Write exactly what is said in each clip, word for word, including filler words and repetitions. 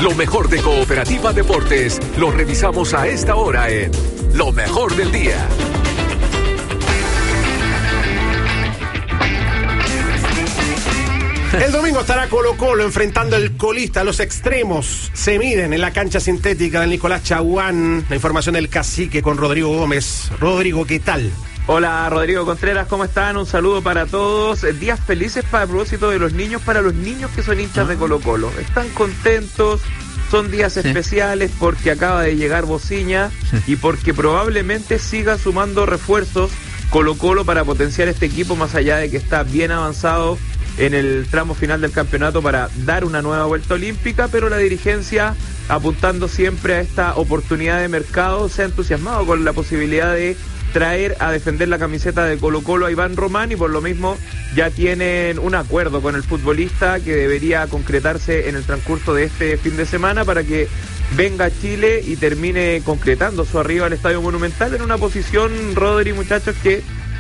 Lo mejor de Cooperativa Deportes lo revisamos a esta hora en Lo Mejor del Día. El domingo estará Colo Colo enfrentando el colista. Los extremos se miden en la cancha sintética del Nicolás Chaguán. La información del Cacique con Rodrigo Gómez. Rodrigo, ¿qué tal? Hola, Rodrigo Contreras, ¿cómo están? Un saludo para todos. Días felices para el propósito de los niños, para los niños que son hinchas de Colo Colo. Están contentos, son días sí. especiales porque acaba de llegar Bociña sí. y porque probablemente siga sumando refuerzos Colo Colo para potenciar este equipo, más allá de que está bien avanzado en el tramo final del campeonato para dar una nueva vuelta olímpica, pero la dirigencia, apuntando siempre a esta oportunidad de mercado, se ha entusiasmado con la posibilidad de traer a defender la camiseta de Colo Colo a Iván Román, y por lo mismo ya tienen un acuerdo con el futbolista que debería concretarse en el transcurso de este fin de semana para que venga a Chile y termine concretando su arribo al Estadio Monumental en una posición, Rodri, muchachos, que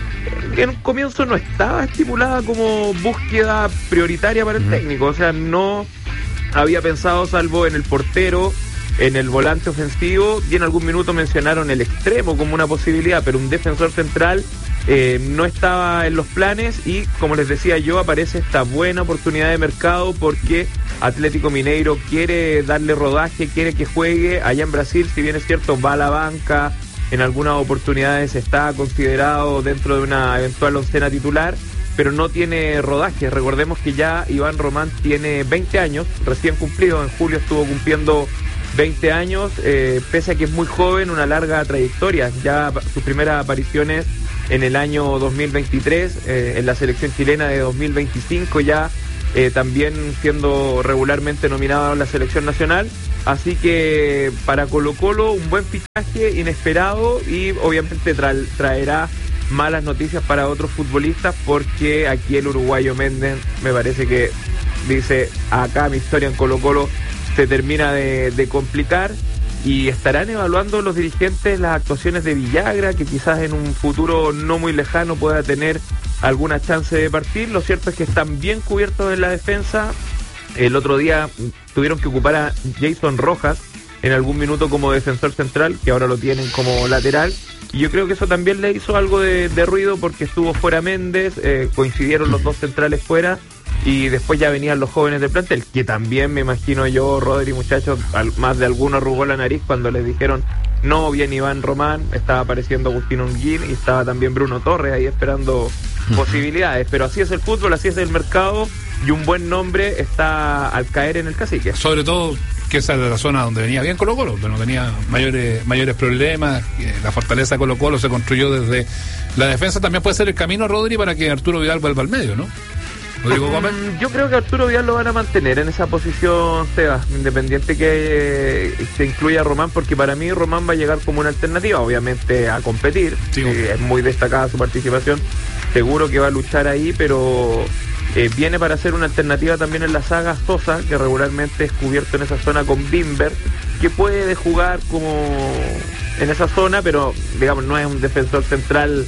en un comienzo no estaba estipulada como búsqueda prioritaria para el técnico. O sea, no había pensado, salvo en el portero, en el volante ofensivo, y en algún minuto mencionaron el extremo como una posibilidad, pero un defensor central eh, no estaba en los planes. Y como les decía yo, aparece esta buena oportunidad de mercado porque Atlético Mineiro quiere darle rodaje, quiere que juegue allá en Brasil. Si bien es cierto, va a la banca, en algunas oportunidades está considerado dentro de una eventual oncena titular, pero no tiene rodaje. Recordemos que ya Iván Román tiene veinte años, recién cumplido, en julio estuvo cumpliendo veinte años, eh, pese a que es muy joven, una larga trayectoria. Ya sus primeras apariciones en el año dos mil veintitrés, eh, en la selección chilena de dos mil veinticinco, ya eh, también siendo regularmente nominado a la selección nacional. Así que para Colo Colo un buen fichaje inesperado, y obviamente tra- traerá malas noticias para otros futbolistas, porque aquí el uruguayo Méndez me parece que dice: acá mi historia en Colo Colo se termina de, de complicar. Y estarán evaluando los dirigentes las actuaciones de Villagra, que quizás en un futuro no muy lejano pueda tener alguna chance de partir. Lo cierto es que están bien cubiertos en la defensa. El otro día tuvieron que ocupar a Jason Rojas en algún minuto como defensor central, que ahora lo tienen como lateral, y yo creo que eso también le hizo algo de, de ruido, porque estuvo fuera Méndez, eh, coincidieron los dos centrales fuera, y después ya venían los jóvenes del plantel, que también me imagino yo, Rodri, muchachos, al, más de alguno arrugó la nariz cuando les dijeron no viene Iván Román. Estaba apareciendo Agustín Unguín y estaba también Bruno Torres ahí esperando posibilidades, pero así es el fútbol, así es el mercado, y un buen nombre está al caer en el Cacique. Sobre todo que esa es la zona donde venía bien Colo Colo, pero no tenía mayores mayores problemas. La fortaleza de Colo Colo se construyó desde la defensa. También puede ser el camino, Rodri, para que Arturo Vidal vuelva al medio, ¿no? Rodrigo Gómez. Yo creo que Arturo Vidal lo van a mantener en esa posición, Sebas, independiente que eh, se incluya a Román, porque para mí Román va a llegar como una alternativa, obviamente a competir. Sí, eh, es muy destacada su participación, seguro que va a luchar ahí, pero eh, viene para ser una alternativa también en la saga Sosa, que regularmente es cubierto en esa zona con Bimber, que puede jugar como en esa zona, pero digamos no es un defensor central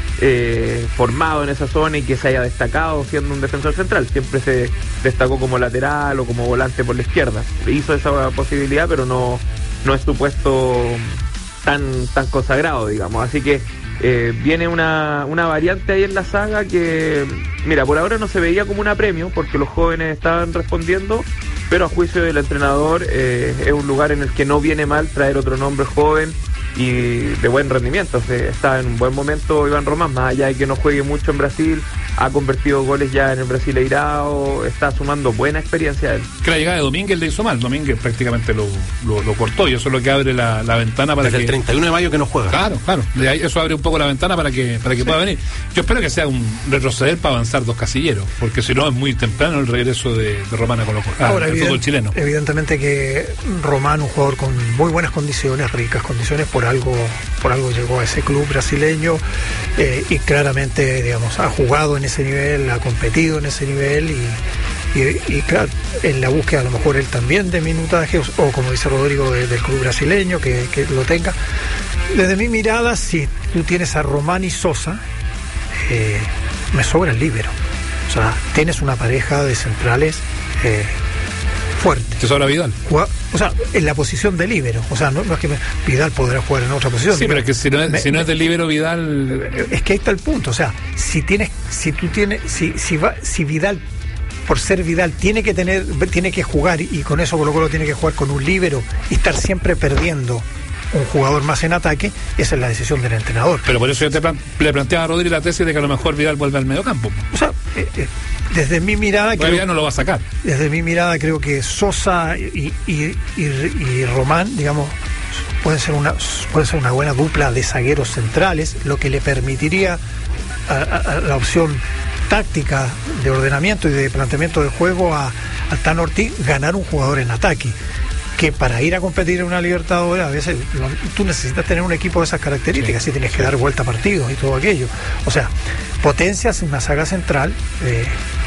Eh, formado en esa zona y que se haya destacado siendo un defensor central. Siempre se destacó como lateral o como volante por la izquierda. Hizo esa posibilidad, pero no, no es su puesto tan, tan consagrado, digamos. Así que eh, viene una, una variante ahí en la saga que, mira, por ahora no se veía como un apremio porque los jóvenes estaban respondiendo, pero a juicio del entrenador eh, es un lugar en el que no viene mal traer otro nombre joven y de buen rendimiento. O sea, está en un buen momento Iván Román, más allá de que no juegue mucho en Brasil, ha convertido goles ya en el Brasileirao, está sumando buena experiencia él. Que la llegada de Domínguez le hizo mal, Domínguez prácticamente lo, lo, lo cortó, y eso es lo que abre la, la ventana para Desde que... el treinta y uno de mayo que no juega. Claro, claro, de ahí eso abre un poco la ventana para que para que sí. pueda venir. Yo espero que sea un retroceder para avanzar dos casilleros, porque si no es muy temprano el regreso de, de Román a Colo Colo, ah, Ahora, el fútbol chileno. Evidentemente que Román, un jugador con muy buenas condiciones, ricas condiciones, por algo por algo llegó a ese club brasileño, eh, y claramente, digamos, ha jugado en ese nivel, ha competido en ese nivel, y, y, y claro, en la búsqueda a lo mejor él también de minutaje, o, o como dice Rodrigo, de, del club brasileño, que, que lo tenga. Desde mi mirada, si tú tienes a Román y Sosa, eh, me sobra el líbero. O sea, tienes una pareja de centrales eh, fuerte. ¿Te sobra Vidal? Juega, o sea, en la posición de líbero. O sea, no, no es que me, Vidal podrá jugar en otra posición. Sí, pero es que si no es, me, si no es de líbero Vidal... Es que ahí está el punto. O sea, si tienes, si tú tienes, si, si, va, si Vidal, por ser Vidal, tiene que tener, tiene que jugar, y con eso Colo Colo tiene que jugar con un líbero y estar siempre perdiendo un jugador más en ataque, esa es la decisión del entrenador. Pero por eso yo te plan, le planteaba a Rodri la tesis de que a lo mejor Vidal vuelve al mediocampo. O sea, eh, eh, desde mi mirada creo, Vidal no lo va a sacar. Desde mi mirada creo que Sosa y, y, y, y Román, digamos, pueden ser una pueden ser una buena dupla de zagueros centrales, lo que le permitiría a, a, a la opción táctica de ordenamiento y de planteamiento de juego a, a Tan Ortiz ganar un jugador en ataque, que para ir a competir en una Libertadores a veces lo, tú necesitas tener un equipo de esas características, sí, y tienes que dar vuelta a partidos y todo aquello. O sea, potencias una saga central eh,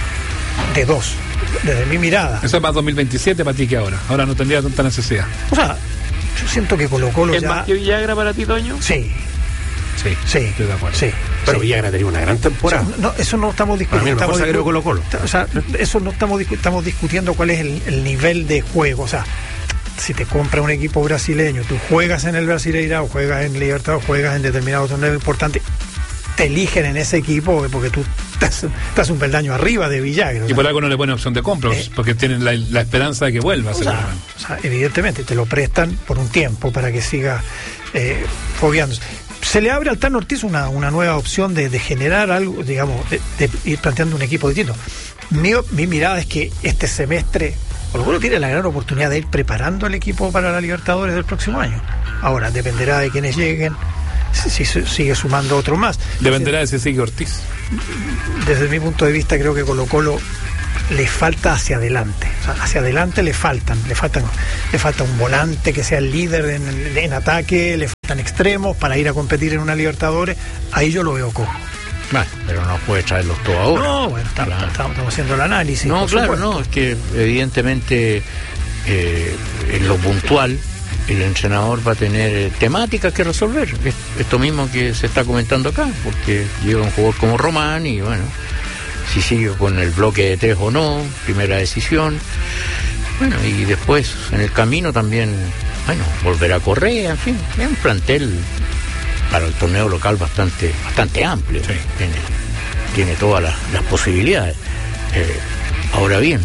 de dos, desde mi mirada. Eso es más dos mil veintisiete para ti que ahora. Ahora no tendría tanta necesidad. O sea, yo siento que Colo Colo ¿Es ya... más que Villagra para ti, Toño? Sí. Sí, sí, estoy de acuerdo. Sí, pero sí. Villagra tenía una gran temporada. O sea, no, eso no estamos discutiendo. Para mí, el mejor zaguero de Colo Colo. O sea, eso no estamos, discu estamos discutiendo cuál es el, el nivel de juego. O sea, si te compra un equipo brasileño, tú juegas en el Brasileirao, juegas en Libertadores, juegas en determinados torneos importantes, te eligen en ese equipo porque tú estás, estás un peldaño arriba de Villagra. Y sea, por algo no le ponen opción de compra, eh, porque tienen la, la esperanza de que vuelva a ser. O sea, o sea, evidentemente te lo prestan por un tiempo para que siga eh, fogueándose. Se le abre al Tan Ortiz una, una nueva opción de, de generar algo, digamos, de, de ir planteando un equipo distinto. Mi, mi mirada es que este semestre Colo Colo tiene la gran oportunidad de ir preparando al equipo para la Libertadores del próximo año. Ahora, dependerá de quienes lleguen, si, si sigue sumando otro más. Dependerá de si sigue Ortiz. Desde mi punto de vista, creo que Colo Colo le falta hacia adelante. O sea, hacia adelante le faltan, le faltan, le falta un volante que sea el líder en, en ataque, le faltan extremos para ir a competir en una Libertadores. Ahí yo lo veo cojo. Bueno, pero no puede traerlos todos ahora. No, bueno, estamos, claro. estamos, estamos haciendo el análisis. No, claro, supuesto. no, es que evidentemente eh, en lo puntual el entrenador va a tener temáticas que resolver. Esto mismo que se está comentando acá, porque llega un jugador como Román y bueno, si sigue con el bloque de tres o no, primera decisión. Bueno, y después en el camino también, bueno, volverá a Correa, en fin, es un plantel para el torneo local bastante bastante amplio, sí. tiene, tiene todas las, las posibilidades. Eh, ahora bien,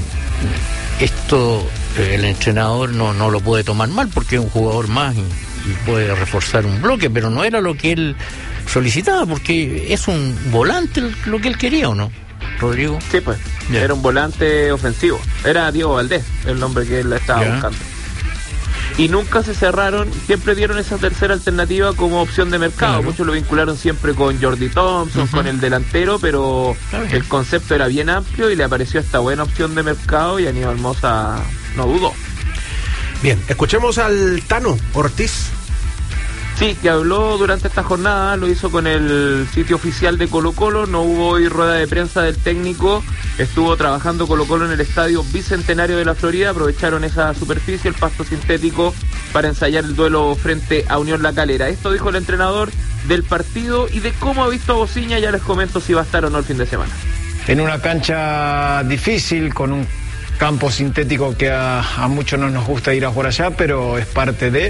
esto eh, el entrenador no, no lo puede tomar mal porque es un jugador más y, y puede reforzar un bloque, pero no era lo que él solicitaba, porque es un volante lo que él quería, ¿o no, Rodrigo? Sí, pues, yeah. Era un volante ofensivo, era Diego Valdés el nombre que él estaba yeah. buscando. Y nunca se cerraron, siempre dieron esa tercera alternativa como opción de mercado. Claro. Muchos lo vincularon siempre con Jordi Thompson, uh-huh. con el delantero, pero el concepto era bien amplio y le apareció esta buena opción de mercado y Aníbal Mosa no dudó. Bien, escuchemos al Tano Ortiz. Sí, que habló durante esta jornada, lo hizo con el sitio oficial de Colo Colo, no hubo hoy rueda de prensa del técnico, estuvo trabajando Colo Colo en el estadio Bicentenario de la Florida, aprovecharon esa superficie, el pasto sintético, para ensayar el duelo frente a Unión La Calera. Esto dijo el entrenador del partido y de cómo ha visto a Bociña, ya les comento si va a estar o no el fin de semana. En una cancha difícil, con un campo sintético que a, a muchos no nos gusta ir a jugar allá, pero es parte de...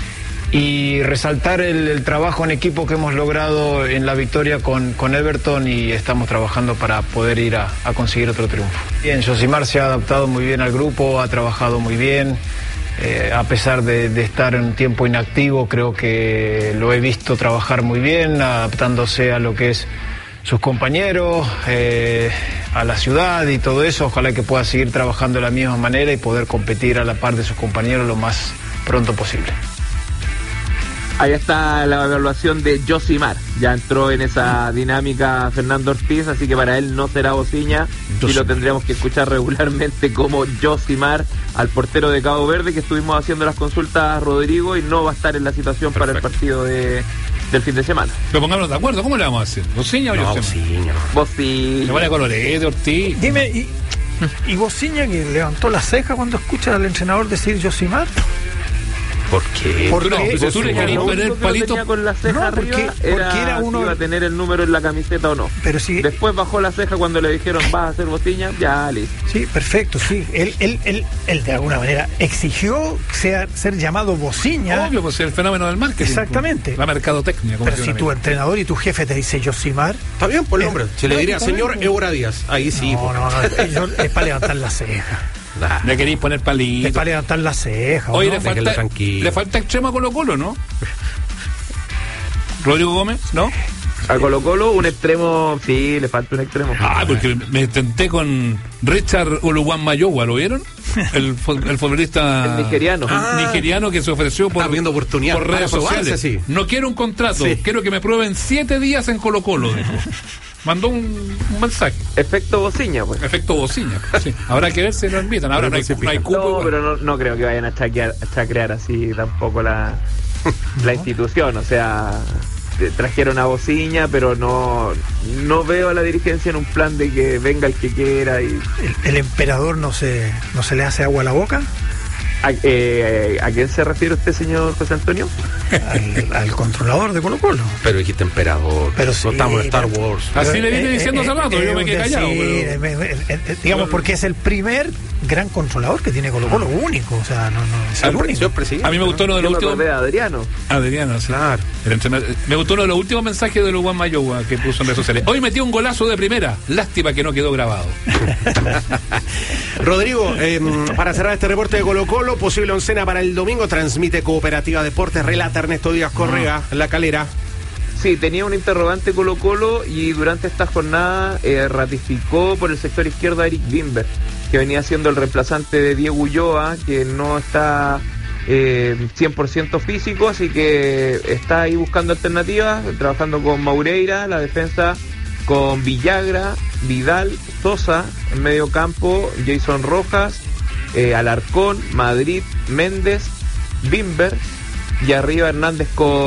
Y resaltar el, el trabajo en equipo que hemos logrado en la victoria con, con Everton y estamos trabajando para poder ir a, a conseguir otro triunfo. Bien, Josimar se ha adaptado muy bien al grupo, ha trabajado muy bien, eh, a pesar de, de estar en un tiempo inactivo, creo que lo he visto trabajar muy bien, adaptándose a lo que es sus compañeros, eh, a la ciudad y todo eso. Ojalá que pueda seguir trabajando de la misma manera y poder competir a la par de sus compañeros lo más pronto posible. Ahí está la evaluación de Josimar. Ya entró en esa dinámica Fernando Ortiz, así que para él no será Bociña, y lo tendríamos que escuchar regularmente como Josimar, al portero de Cabo Verde, que estuvimos haciendo las consultas, Rodrigo, y no va a estar en la situación Perfecto. para el partido de, del fin de semana. Pero pongámonos de acuerdo, ¿cómo le vamos a hacer? ¿Bociña o no, Josimar? Bociña. Le vale colorete, Ortiz. Dime, ¿y, y Bociña que levantó la ceja cuando escucha al entrenador decir Josimar? ¿Por qué? ¿Por No, qué? pues tú le querías Lo poner único que lo palito. tenía con la ceja No, porque- arriba porque era, era uno- si iba a tener el número en la camiseta o no. Pero sí, Después bajó la ceja cuando le dijeron vas a hacer bociña, ya listo. sí, perfecto, sí. Él, él, él, él de alguna manera exigió sea, ser llamado bociña. Obvio, pues el fenómeno del marketing. Exactamente. La mercadotecnia. Como Pero dice si un tu amigo. entrenador y tu jefe te dice Yosimar, Está bien por el nombre. Se le no, diría está señor bien. Eura Díaz. Ahí sí. no, po. no, no, es, es para levantar la ceja. Nah. Le queréis poner Es palito. para levantar la ceja. Oye, ¿no? le Déjenlo falta, tranquilo. le falta extremo a Colo Colo, ¿no? Rodrigo Gómez, ¿no? A Colo Colo un extremo, sí, le falta un extremo. Ah, porque me tenté con Richard Oluwan Mayowa, ¿lo vieron? El, fu- el futbolista El nigeriano. Ah. nigeriano que se ofreció por, Está viendo oportunidad por para redes probarse, sociales. sí. No quiero un contrato, Sí. quiero que me prueben siete días en Colo Colo, dijo. Mandó un, un mensaje. Efecto bociña, pues. Efecto bocina. Sí. Habrá que ver si lo invitan. Ahora no hay, no hay cupo. No, igual. pero no, no creo que vayan a chacrear, a chacrear así tampoco la, la institución. O sea, te- trajeron a Bociña, pero no, no veo a la dirigencia en un plan de que venga el que quiera. y El, el emperador no se, no se le hace agua a la boca. ¿A, eh, ¿A quién se refiere usted, señor José Antonio? Al, al controlador de Colo Colo. Pero dijiste emperador. Pero no sí, estamos en Star pero- Wars. Así le viene Eh, diciendo eh, hace rato, eh, yo me eh, quedé callado. sí, pero- eh, eh, eh, eh, digamos, porque es el primer gran controlador que tiene Colo Colo, único. O sea, no, no es el Siempre, único. siempre sí. A mí me gustó uno de Yo los me últimos. acordé de Adriano. Adriano, sí. Claro. El entrenador- me gustó uno de los últimos mensajes de Luwan Mayowa que puso en redes sociales. Hoy metió un golazo de primera. Lástima que no quedó grabado. Rodrigo, eh, para cerrar este reporte de Colo Colo, posible oncena para el domingo, transmite Cooperativa Deportes, relata Ernesto Díaz Correa, en La Calera. Sí, tenía un interrogante Colo Colo y durante esta jornada eh, ratificó por el sector izquierdo a Eric Wimber, que venía siendo el reemplazante de Diego Ulloa, que no está eh, cien por ciento físico, así que está ahí buscando alternativas, trabajando con Maureira, la defensa con Villagra, Vidal, Sosa, en medio campo, Jason Rojas, eh, Alarcón, Madrid, Méndez, Wimber y arriba Hernández con